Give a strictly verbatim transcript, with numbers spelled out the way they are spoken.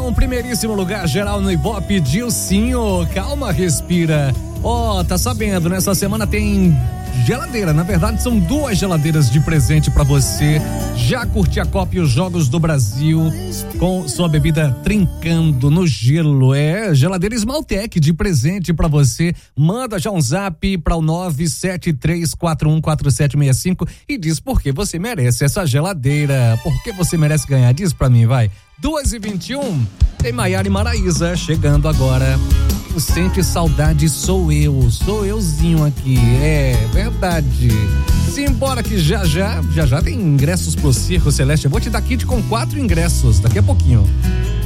Com o primeiríssimo lugar geral no Ibope, Dilcinho, calma, respira. Ó, oh, tá sabendo, nessa semana tem geladeira, na verdade são duas geladeiras de presente pra você. Já curti a Copa e os Jogos do Brasil com sua bebida trincando no gelo. É, geladeira Esmaltec de presente pra você. Manda já um zap para o nove sete três quatro um quatro sete seis cinco e diz por que você merece essa geladeira. Por que você merece ganhar? Diz pra mim, vai. duas e vinte e um, tem Maiara e Maraísa chegando agora. Quem sente saudade sou eu, sou euzinho aqui, é verdade. Simbora que já já, já já tem ingressos pro Circo Celeste. Eu vou te dar kit com quatro ingressos daqui a pouquinho.